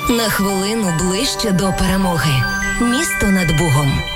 На хвилину ближче до перемоги. Місто над Бугом.